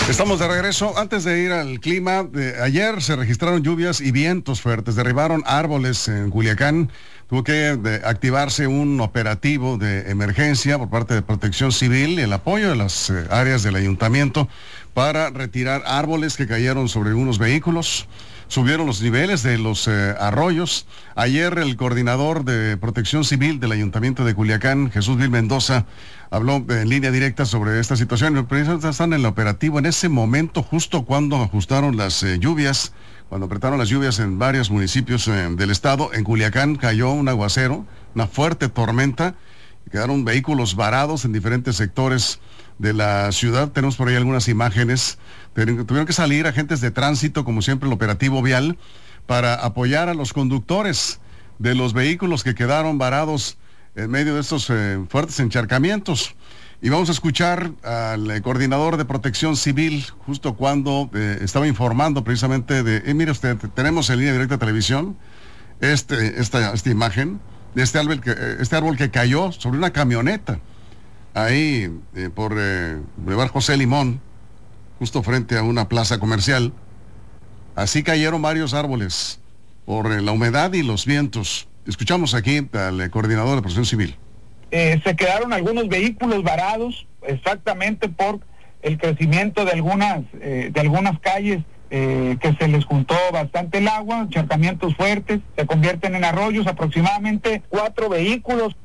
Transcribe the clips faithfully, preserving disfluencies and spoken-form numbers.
Estamos de regreso. Antes de ir al clima, de, ayer se registraron lluvias y vientos fuertes. Derribaron árboles en Culiacán. Tuvo que de, activarse un operativo de emergencia por parte de Protección Civil y el apoyo de las eh, áreas del ayuntamiento para retirar árboles que cayeron sobre unos vehículos. Subieron los niveles de los eh, arroyos. Ayer el coordinador de Protección Civil del Ayuntamiento de Culiacán, Jesús Vil Mendoza, habló en línea directa sobre esta situación. Precisamente están en el operativo en ese momento, justo cuando ajustaron las eh, lluvias, cuando apretaron las lluvias en varios municipios eh, del estado. En Culiacán cayó un aguacero, una fuerte tormenta, y quedaron vehículos varados en diferentes sectores de la ciudad. Tenemos por ahí algunas imágenes. Tuvieron que salir agentes de tránsito, como siempre el operativo vial, para apoyar a los conductores de los vehículos que quedaron varados en medio de estos eh, fuertes encharcamientos. Y vamos a escuchar al eh, coordinador de Protección Civil justo cuando eh, estaba informando precisamente de, eh, mire usted, tenemos en línea directa televisión este, esta, esta imagen de este árbol, que, este árbol que cayó sobre una camioneta ahí eh, por eh, Boulevard José Limón, justo frente a una plaza comercial. Así cayeron varios árboles por eh, la humedad y los vientos. Escuchamos aquí al eh, coordinador de Protección Civil. Eh, se quedaron algunos vehículos varados exactamente por el crecimiento de algunas eh, de algunas calles eh, que se les juntó bastante el agua, encharcamientos fuertes, se convierten en arroyos, aproximadamente cuatro vehículos.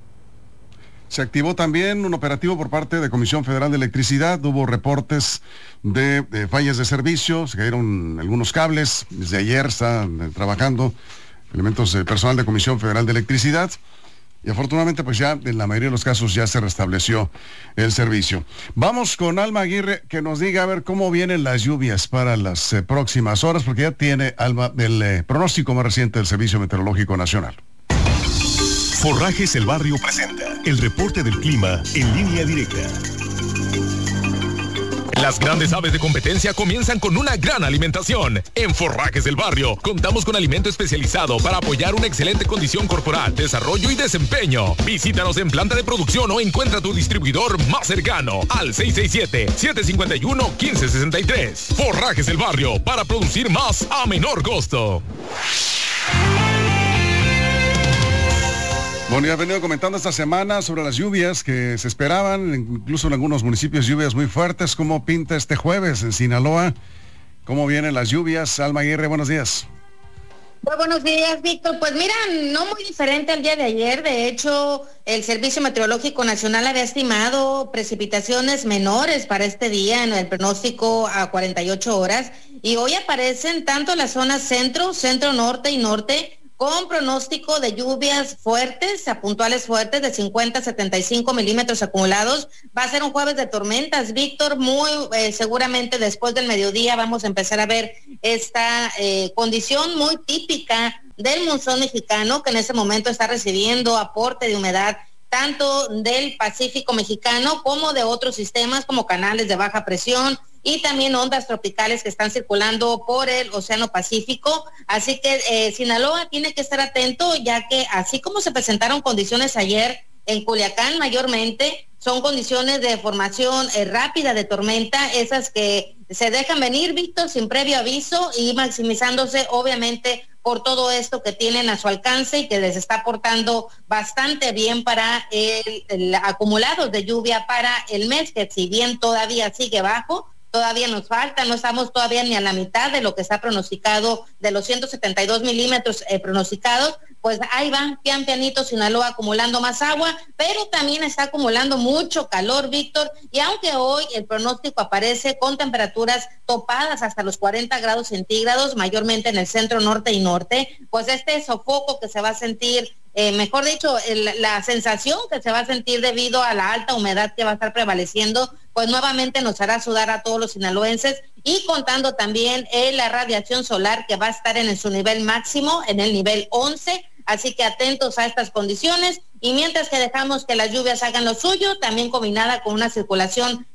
Se activó también un operativo por parte de Comisión Federal de Electricidad. Hubo reportes de, de fallas de servicio, se cayeron algunos cables. Desde ayer están eh, trabajando elementos de personal de Comisión Federal de Electricidad. Y afortunadamente, pues ya en la mayoría de los casos ya se restableció el servicio. Vamos con Alma Aguirre, que nos diga a ver cómo vienen las lluvias para las eh, próximas horas, porque ya tiene, Alma, el eh, pronóstico más reciente del Servicio Meteorológico Nacional. Forrajes El Barrio presenta el reporte del clima en línea directa. Las grandes aves de competencia comienzan con una gran alimentación. En Forrajes El Barrio contamos con alimento especializado para apoyar una excelente condición corporal, desarrollo y desempeño. Visítanos en planta de producción o encuentra tu distribuidor más cercano al seis seis siete, siete cinco uno, uno cinco seis tres. Forrajes El Barrio, para producir más a menor costo. Bueno, ya he venido comentando esta semana sobre las lluvias que se esperaban, incluso en algunos municipios lluvias muy fuertes. ¿Cómo pinta este jueves en Sinaloa? ¿Cómo vienen las lluvias? Alma Aguirre, buenos días. Muy buenos días, Víctor. Pues mira, no muy diferente al día de ayer. De hecho, el Servicio Meteorológico Nacional había estimado precipitaciones menores para este día en el pronóstico a cuarenta y ocho horas. Y hoy aparecen tanto las zonas centro, centro-norte y norte, con pronóstico de lluvias fuertes, a puntuales fuertes de cincuenta a setenta y cinco milímetros acumulados. Va a ser un jueves de tormentas, Víctor. Muy eh, seguramente después del mediodía vamos a empezar a ver esta eh, condición muy típica del monzón mexicano, que en ese momento está recibiendo aporte de humedad tanto del Pacífico mexicano como de otros sistemas como canales de baja presión y también ondas tropicales que están circulando por el Océano Pacífico. Así que eh, Sinaloa tiene que estar atento, ya que así como se presentaron condiciones ayer en Culiacán mayormente, son condiciones de formación eh, rápida de tormenta, esas que se dejan venir, Víctor, sin previo aviso y maximizándose obviamente por todo esto que tienen a su alcance y que les está aportando bastante bien para el, el acumulado de lluvia para el mes, que si bien todavía sigue bajo, todavía nos falta, no estamos todavía ni a la mitad de lo que está pronosticado, de los ciento setenta y dos milímetros eh, pronosticados. Pues ahí va, pian pianito Sinaloa acumulando más agua, pero también está acumulando mucho calor, Víctor, y aunque hoy el pronóstico aparece con temperaturas topadas hasta los cuarenta grados centígrados, mayormente en el centro, norte y norte, pues este sofoco que se va a sentir, eh, mejor dicho, el, la sensación que se va a sentir debido a la alta humedad que va a estar prevaleciendo, pues nuevamente nos hará sudar a todos los sinaloenses, y contando también en la radiación solar que va a estar en su nivel máximo, en el nivel once, así que atentos a estas condiciones, y mientras que dejamos que las lluvias hagan lo suyo, también combinada con una circulación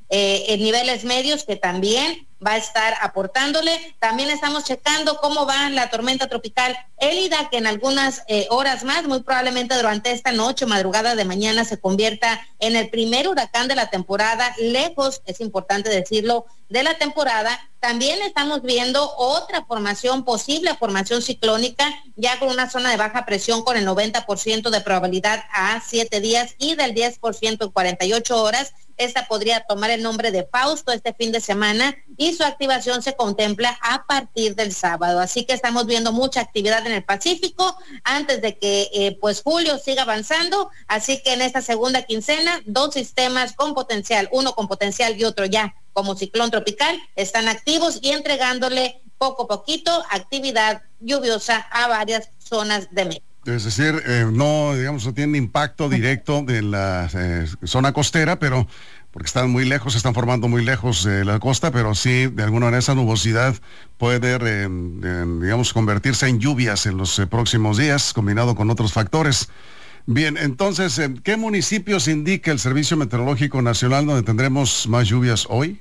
eh, en niveles medios que también va a estar aportándole. También estamos checando cómo va la tormenta tropical Elida, que en algunas eh, horas más, muy probablemente durante esta noche, madrugada de mañana, se convierta en el primer huracán de la temporada, lejos, es importante decirlo, de la temporada. También estamos viendo otra formación, posible formación ciclónica, ya con una zona de baja presión con el noventa por ciento de probabilidad a siete días y del diez por ciento en cuarenta y ocho horas. Esta podría tomar el nombre de Fausto este fin de semana y su activación se contempla a partir del sábado. Así que estamos viendo mucha actividad en el Pacífico antes de que eh, pues julio siga avanzando. Así que en esta segunda quincena, dos sistemas con potencial, uno con potencial y otro ya como ciclón tropical, están activos y entregándole poco a poquito actividad lluviosa a varias zonas de México. Es decir, eh, no, digamos, no tiene impacto directo de la eh, zona costera, pero porque están muy lejos, se están formando muy lejos de la costa, pero sí, de alguna manera esa nubosidad puede, eh, eh, digamos, convertirse en lluvias en los eh, próximos días, combinado con otros factores. Bien, entonces, eh, ¿qué municipios indica el Servicio Meteorológico Nacional donde tendremos más lluvias hoy?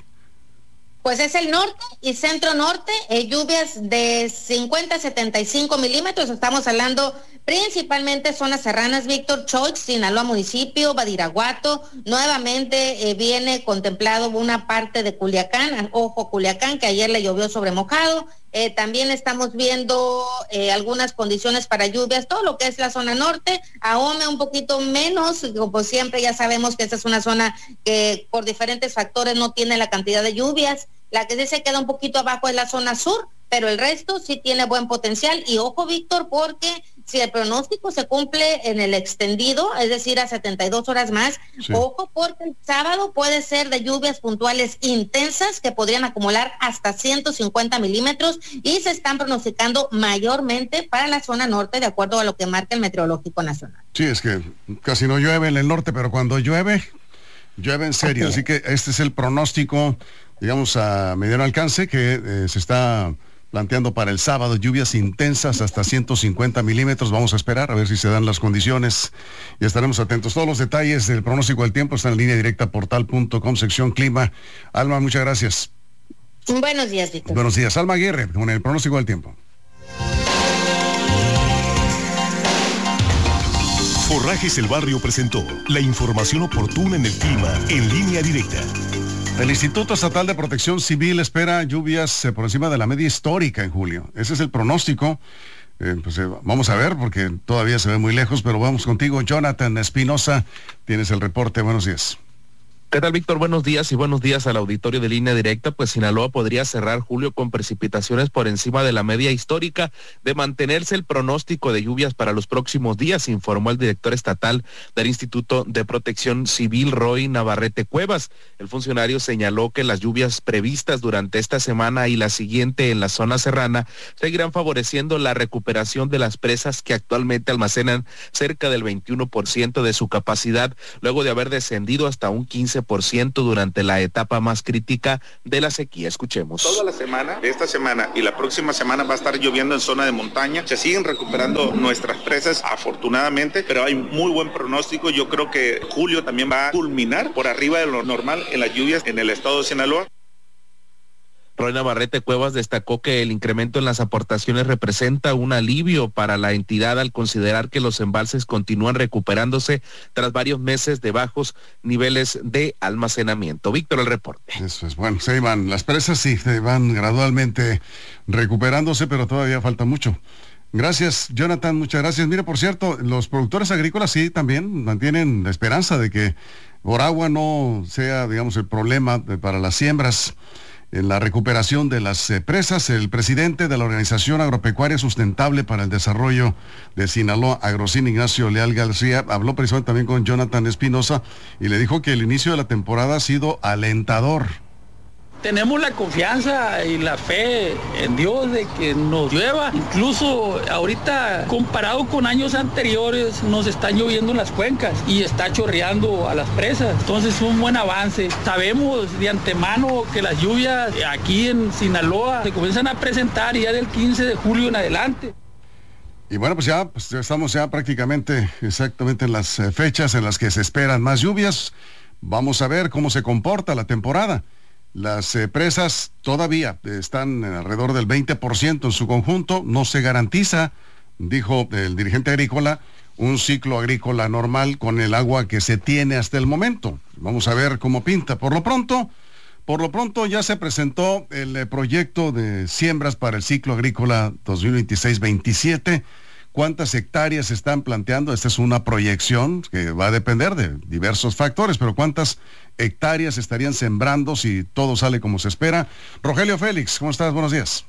Pues es el norte y centro norte, eh, lluvias de cincuenta a setenta y cinco milímetros, estamos hablando principalmente zonas serranas, Víctor, Choix, Sinaloa municipio, Badiraguato, nuevamente eh, viene contemplado una parte de Culiacán, ojo Culiacán, que ayer le llovió sobre mojado, eh, también estamos viendo eh, algunas condiciones para lluvias, todo lo que es la zona norte, Ahome un poquito menos, como siempre ya sabemos que esta es una zona que por diferentes factores no tiene la cantidad de lluvias. La que sí se queda un poquito abajo es la zona sur, pero el resto sí tiene buen potencial. Y ojo, Víctor, porque si el pronóstico se cumple en el extendido, es decir, a setenta y dos horas más, sí. Ojo, porque el sábado puede ser de lluvias puntuales intensas que podrían acumular hasta ciento cincuenta milímetros y se están pronosticando mayormente para la zona norte, de acuerdo a lo que marca el Meteorológico Nacional. Sí, es que casi no llueve en el norte, pero cuando llueve, llueve en serio. Así que este es el pronóstico, digamos, a mediano alcance que eh, se está planteando para el sábado, lluvias intensas hasta ciento cincuenta milímetros. Vamos a esperar a ver si se dan las condiciones y estaremos atentos. Todos los detalles del pronóstico del tiempo están en línea directa portal punto com, sección clima. Alma, muchas gracias. Buenos días, Víctor. Buenos días. Alma Aguirre, con el pronóstico del tiempo. Forrajes El Barrio presentó la información oportuna en el clima en línea directa. El Instituto Estatal de Protección Civil espera lluvias eh, por encima de la media histórica en julio. Ese es el pronóstico. Eh, pues, eh, vamos a ver, porque todavía se ve muy lejos, pero vamos contigo, Jonathan Espinosa. Tienes el reporte. Buenos días. ¿Qué tal, Víctor? Buenos días y buenos días al auditorio de Línea Directa. Pues Sinaloa podría cerrar julio con precipitaciones por encima de la media histórica. De mantenerse el pronóstico de lluvias para los próximos días, informó el director estatal del Instituto de Protección Civil, Roy Navarrete Cuevas. El funcionario señaló que las lluvias previstas durante esta semana y la siguiente en la zona serrana seguirán favoreciendo la recuperación de las presas que actualmente almacenan cerca del veintiuno por ciento de su capacidad, luego de haber descendido hasta un quince por ciento durante la etapa más crítica de la sequía. Escuchemos. Toda la semana, esta semana y la próxima semana va a estar lloviendo en zona de montaña. Se siguen recuperando nuestras presas, afortunadamente, pero hay muy buen pronóstico. Yo creo que julio también va a culminar por arriba de lo normal en las lluvias en el estado de Sinaloa. Roy Navarrete Cuevas destacó que el incremento en las aportaciones representa un alivio para la entidad al considerar que los embalses continúan recuperándose tras varios meses de bajos niveles de almacenamiento. Víctor, el reporte. Eso es bueno, se van, las presas sí, se van gradualmente recuperándose, pero todavía falta mucho. Gracias, Jonathan, muchas gracias. Mira, por cierto, los productores agrícolas sí también mantienen la esperanza de que por agua no sea, digamos, el problema de, para las siembras. En la recuperación de las eh, presas, el presidente de la Organización Agropecuaria Sustentable para el Desarrollo de Sinaloa, Agrocin, Ignacio Leal García, habló precisamente también con Jonathan Espinosa y le dijo que el inicio de la temporada ha sido alentador. Tenemos la confianza y la fe en Dios de que nos llueva. Incluso ahorita, comparado con años anteriores, nos están lloviendo en las cuencas y está chorreando a las presas. Entonces, un buen avance. Sabemos de antemano que las lluvias aquí en Sinaloa se comienzan a presentar ya del quince de julio en adelante. Y bueno, pues ya, pues ya estamos ya prácticamente exactamente en las eh, fechas en las que se esperan más lluvias. Vamos a ver cómo se comporta la temporada. Las eh, presas todavía están alrededor del veinte por ciento en su conjunto. No se garantiza, dijo el dirigente agrícola, un ciclo agrícola normal con el agua que se tiene hasta el momento. Vamos a ver cómo pinta. Por lo pronto, por lo pronto ya se presentó el eh, proyecto de siembras para el ciclo agrícola dos mil veintiséis veintisiete. ¿Cuántas hectáreas se están planteando? Esta es una proyección que va a depender de diversos factores, pero ¿cuántas hectáreas estarían sembrando si todo sale como se espera? Rogelio Félix, ¿cómo estás? Buenos días.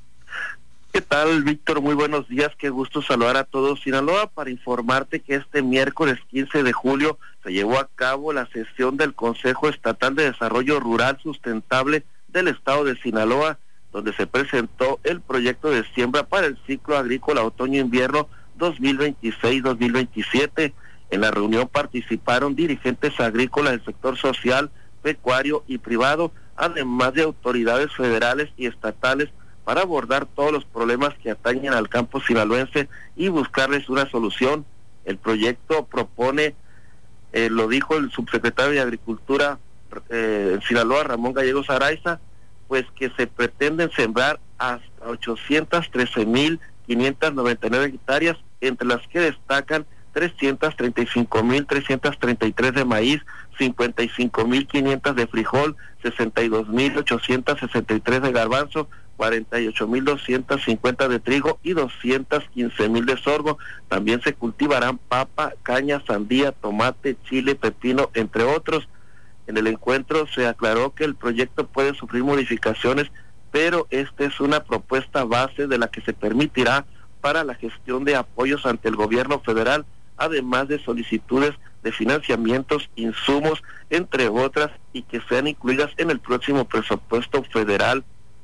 ¿Qué tal, Víctor? Muy buenos días, qué gusto saludar a todos Sinaloa para informarte que este miércoles quince de julio se llevó a cabo la sesión del Consejo Estatal de Desarrollo Rural Sustentable del Estado de Sinaloa, donde se presentó el proyecto de siembra para el ciclo agrícola otoño-invierno dos mil veintiséis dos mil veintisiete. En la reunión participaron dirigentes agrícolas del sector social, pecuario y privado, además de autoridades federales y estatales, para abordar todos los problemas que atañen al campo sinaloense y buscarles una solución. El proyecto propone, eh, lo dijo el subsecretario de Agricultura eh, en Sinaloa, Ramón Gallegos Araiza, pues que se pretenden sembrar hasta ochocientas trece mil quinientas noventa y nueve hectáreas, entre las que destacan trescientas treinta y cinco mil trescientas treinta y tres de maíz, cincuenta y cinco mil quinientas de frijol, sesenta y dos mil ochocientas sesenta y tres de garbanzo, cuarenta y ocho mil doscientos cincuenta de trigo y doscientos quince mil de sorgo. También se cultivarán papa, caña, sandía, tomate, chile, pepino, entre otros. En el encuentro se aclaró que el proyecto puede sufrir modificaciones, pero esta es una propuesta base de la que se permitirá para la gestión de apoyos ante el gobierno federal, además de solicitudes de financiamientos, insumos, entre otras, y que sean incluidas en el próximo presupuesto federal.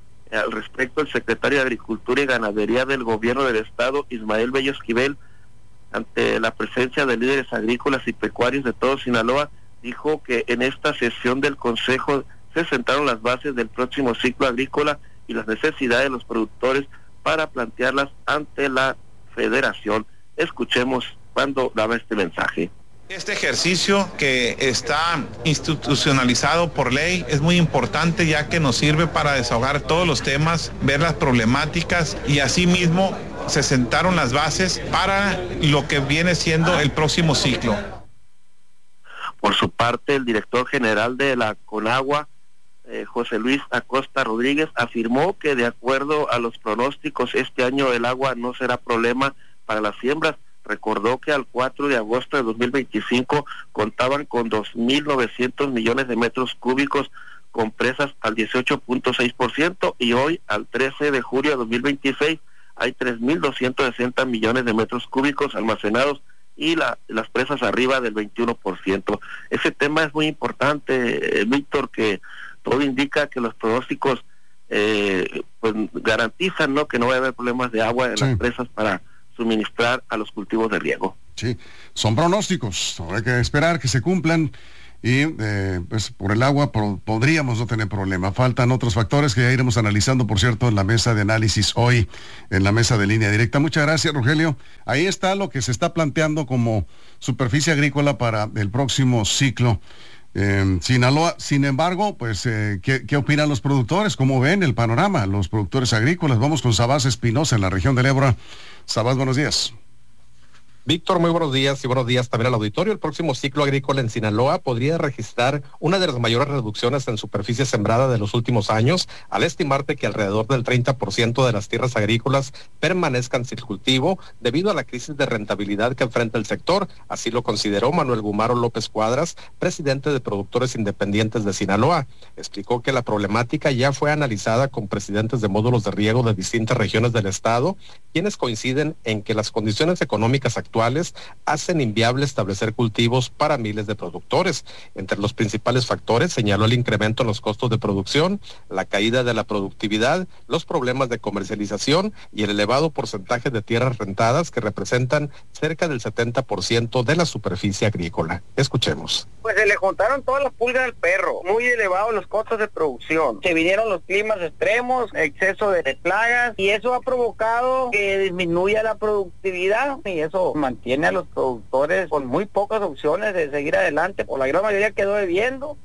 Al respecto, el secretario de Agricultura y Ganadería del Gobierno del Estado, Ismael Bello Esquivel, ante la presencia de líderes agrícolas y pecuarios de todo Sinaloa, dijo que en esta sesión del Consejo se sentaron las bases del próximo ciclo agrícola y las necesidades de los productores para plantearlas ante la Federación. Escuchemos cuando daba este mensaje. Este ejercicio que está institucionalizado por ley es muy importante, ya que nos sirve para desahogar todos los temas, ver las problemáticas, y asimismo se sentaron las bases para lo que viene siendo el próximo ciclo. Por su parte, el director general de la Conagua, eh, José Luis Acosta Rodríguez, afirmó que de acuerdo a los pronósticos, este año el agua no será problema para las siembras. Recordó que al cuatro de agosto de dos mil veinticinco contaban con dos mil novecientos millones de metros cúbicos con presas al dieciocho punto seis por ciento, y hoy, al trece de julio de dos mil veintiséis, hay tres mil doscientos sesenta millones de metros cúbicos almacenados y la, las presas arriba del veintiuno por ciento. Ese tema es muy importante, eh, Víctor, que todo indica que los pronósticos eh, pues garantizan, ¿no?, que no va a haber problemas de agua en sí. las presas para suministrar a los cultivos de riego. Sí, son pronósticos, hay que esperar que se cumplan, y eh, pues por el agua por, podríamos no tener problema. Faltan otros factores que ya iremos analizando, por cierto, en la mesa de análisis hoy, en la mesa de Línea Directa. Muchas gracias, Rogelio. Ahí está lo que se está planteando como superficie agrícola para el próximo ciclo en Sinaloa. Sin embargo, pues, eh, ¿qué, ¿qué opinan los productores? ¿Cómo ven el panorama? Los productores agrícolas. Vamos con Sabás Espinosa en la región del Ébora. Sabás, buenos días. Víctor, muy buenos días y buenos días también al auditorio. El próximo ciclo agrícola en Sinaloa podría registrar una de las mayores reducciones en superficie sembrada de los últimos años, al estimarte que alrededor del treinta por ciento de las tierras agrícolas permanezcan sin cultivo debido a la crisis de rentabilidad que enfrenta el sector. Así lo consideró Manuel Gumaro López Cuadras, presidente de Productores Independientes de Sinaloa. Explicó que la problemática ya fue analizada con presidentes de módulos de riego de distintas regiones del estado, quienes coinciden en que las condiciones económicas actuales actuales hacen inviable establecer cultivos para miles de productores. Entre los principales factores señaló el incremento en los costos de producción, la caída de la productividad, los problemas de comercialización y el elevado porcentaje de tierras rentadas que representan cerca del setenta por ciento de la superficie agrícola. Escuchemos. Pues se le juntaron todas las pulgas al perro, muy elevados los costos de producción. Se vinieron los climas extremos, exceso de plagas, y eso ha provocado que disminuya la productividad, y eso mantiene a los productores con muy pocas opciones de seguir adelante, por la gran mayoría quedó debiendo.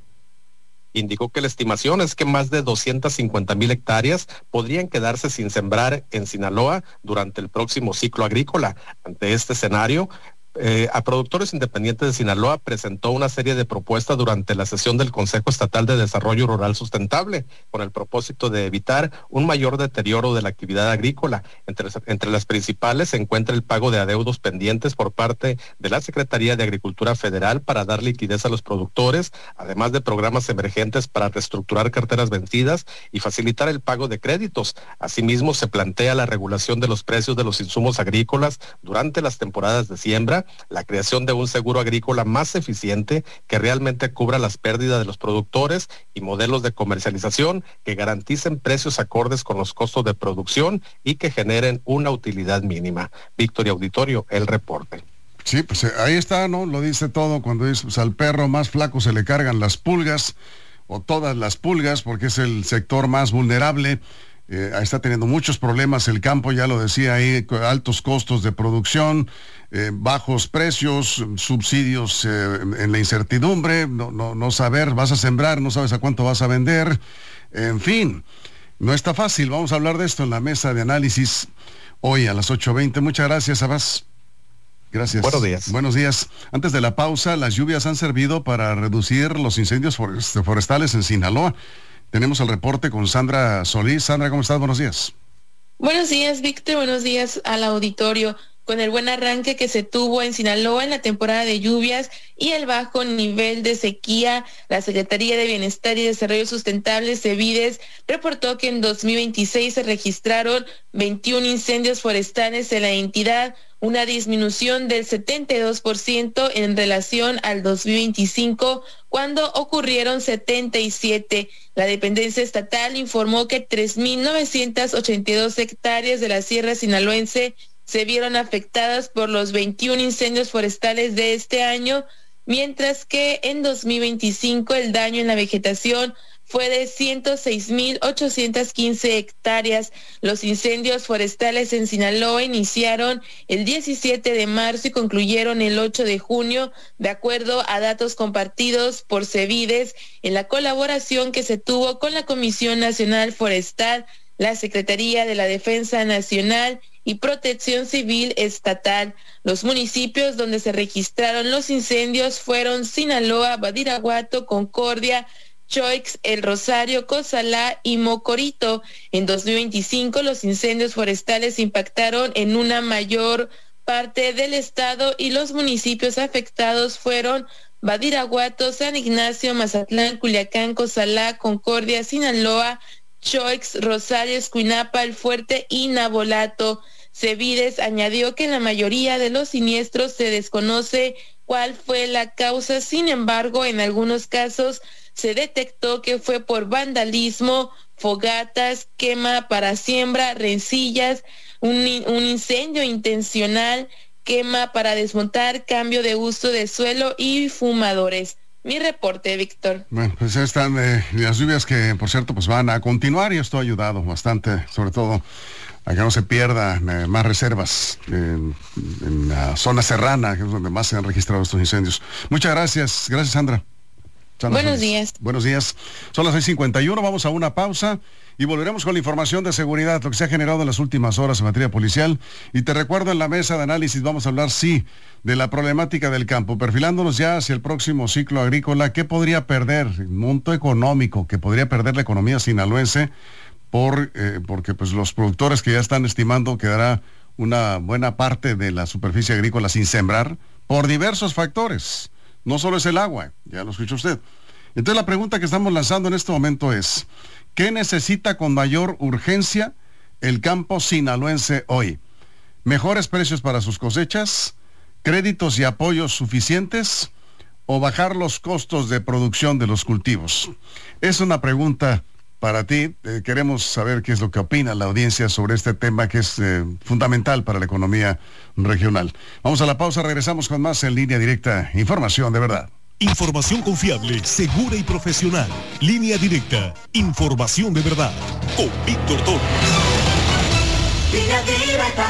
Indicó que la estimación es que más de doscientas cincuenta mil hectáreas podrían quedarse sin sembrar en Sinaloa durante el próximo ciclo agrícola. Ante este escenario, Eh, a Productores Independientes de Sinaloa presentó una serie de propuestas durante la sesión del Consejo Estatal de Desarrollo Rural Sustentable con el propósito de evitar un mayor deterioro de la actividad agrícola. Entre, entre las principales se encuentra el pago de adeudos pendientes por parte de la Secretaría de Agricultura Federal para dar liquidez a los productores, además de programas emergentes para reestructurar carteras vencidas y facilitar el pago de créditos. Asimismo, se plantea la regulación de los precios de los insumos agrícolas durante las temporadas de siembra, la creación de un seguro agrícola más eficiente que realmente cubra las pérdidas de los productores y modelos de comercialización que garanticen precios acordes con los costos de producción y que generen una utilidad mínima. Víctor y Auditorio, el reporte. Sí, pues ahí está, ¿no? Lo dice todo cuando dice, pues, al perro más flaco se le cargan las pulgas, o todas las pulgas, porque es el sector más vulnerable. Eh, está teniendo muchos problemas el campo, ya lo decía ahí, altos costos de producción, eh, bajos precios, subsidios eh, en la incertidumbre, no, no, no saber, vas a sembrar, no sabes a cuánto vas a vender, en fin, no está fácil. Vamos a hablar de esto en la mesa de análisis hoy a las ocho veinte. Muchas gracias, Abbas. Gracias. Buenos días. Buenos días. Antes de la pausa, las lluvias han servido para reducir los incendios forestales en Sinaloa. Tenemos el reporte con Sandra Solís. Sandra, ¿cómo estás? Buenos días. Buenos días, Víctor. Buenos días al auditorio. Con el buen arranque que se tuvo en Sinaloa en la temporada de lluvias y el bajo nivel de sequía, la Secretaría de Bienestar y Desarrollo Sustentable, SEBIDES, reportó que en dos mil veintiséis se registraron veintiún incendios forestales en la entidad, una disminución del setenta y dos por ciento en relación al dos mil veinticinco, cuando ocurrieron setenta y siete. La dependencia estatal informó que tres mil novecientas ochenta y dos hectáreas de la Sierra Sinaloense se vieron afectadas por los veintiún incendios forestales de este año, mientras que en dos mil veinticinco el daño en la vegetación fue de ciento seis mil ochocientas quince hectáreas. Los incendios forestales en Sinaloa iniciaron el diecisiete de marzo y concluyeron el ocho de junio, de acuerdo a datos compartidos por SEBIDES en la colaboración que se tuvo con la Comisión Nacional Forestal, la Secretaría de la Defensa Nacional y Protección Civil Estatal. Los municipios donde se registraron los incendios fueron Sinaloa, Badiraguato, Concordia, Choix, El Rosario, Cozalá y Mocorito. En dos mil veinticinco los incendios forestales impactaron en una mayor parte del estado y los municipios afectados fueron Badiraguato, San Ignacio, Mazatlán, Culiacán, Cozalá, Concordia, Sinaloa, Choix, Rosario, Escuinapa, El Fuerte y Navolato. SEBIDES añadió que en la mayoría de los siniestros se desconoce cuál fue la causa. Sin embargo, en algunos casos se detectó que fue por vandalismo, fogatas, quema para siembra, rencillas, un, un incendio intencional, quema para desmontar, cambio de uso de suelo y fumadores. Mi reporte, Víctor. Bueno, pues están eh, las lluvias que, por cierto, pues van a continuar y esto ha ayudado bastante, sobre todo a que no se pierdan eh, más reservas en, en la zona serrana, que es donde más se han registrado estos incendios. Muchas gracias. Gracias, Sandra. Sandra Buenos Solís. días. Buenos días. Son las seis cincuenta y uno, vamos a una pausa y volveremos con la información de seguridad, lo que se ha generado en las últimas horas en materia policial. Y te recuerdo, en la mesa de análisis vamos a hablar, sí, de la problemática del campo, perfilándonos ya hacia el próximo ciclo agrícola. ¿Qué podría perder? El monto económico que podría perder la economía sinaloense por eh, porque pues los productores que ya están estimando quedará una buena parte de la superficie agrícola sin sembrar por diversos factores. No solo es el agua, ya lo escuchó usted. Entonces la pregunta que estamos lanzando en este momento es, ¿qué necesita con mayor urgencia el campo sinaloense hoy? ¿Mejores precios para sus cosechas? ¿Créditos y apoyos suficientes? ¿O bajar los costos de producción de los cultivos? Es una pregunta para ti. Eh, queremos saber qué es lo que opina la audiencia sobre este tema que es eh, fundamental para la economía regional. Vamos a la pausa, regresamos con más en Línea Directa. Información de verdad. Información confiable, segura y profesional. Línea Directa. Información de verdad. Con Víctor Torres. Línea Directa.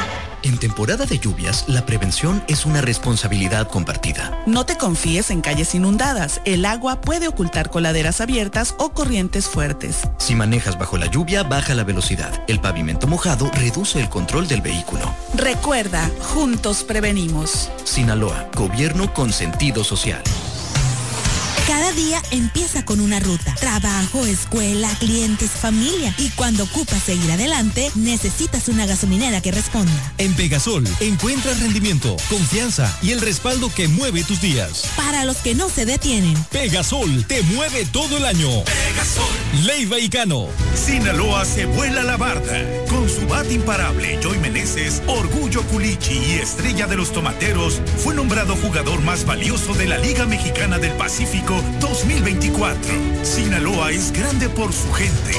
En temporada de lluvias, la prevención es una responsabilidad compartida. No te confíes en calles inundadas. El agua puede ocultar coladeras abiertas o corrientes fuertes. Si manejas bajo la lluvia, baja la velocidad. El pavimento mojado reduce el control del vehículo. Recuerda, juntos prevenimos. Sinaloa, gobierno con sentido social. Cada día empieza con una ruta. Trabajo, escuela, clientes, familia. Y cuando ocupas seguir adelante, necesitas una gasolinera que responda. En Pegasol encuentras rendimiento, confianza y el respaldo que mueve tus días. Para los que no se detienen. Pegasol te mueve todo el año. Pegasol. Leiva y Cano. Sinaloa se vuela la barda. Con su bat imparable, Joy Meneses, Orgullo Culichi y estrella de los tomateros, fue nombrado jugador más valioso de la Liga Mexicana del Pacífico dos mil veinticuatro. Sinaloa es grande por su gente.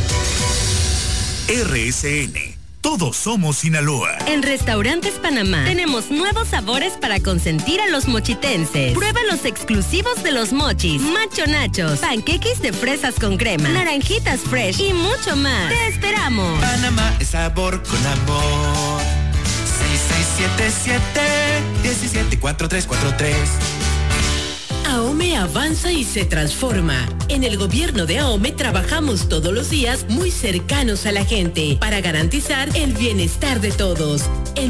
R S N. Todos somos Sinaloa. En Restaurantes Panamá tenemos nuevos sabores para consentir a los mochitenses. Prueba los exclusivos de los mochis, macho nachos, panqueques de fresas con crema, naranjitas fresh y mucho más. ¡Te esperamos! Panamá es sabor con amor. seis seis siete siete, uno siete cuatro tres cuatro tres. AOME avanza y se transforma. En el gobierno de AOME trabajamos todos los días muy cercanos a la gente para garantizar el bienestar de todos. En